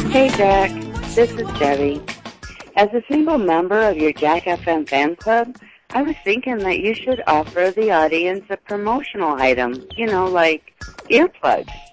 Hey, Jack. This is Debbie. As a single member of your Jack FM fan club, I was thinking that you should offer the audience a promotional item, like earplugs.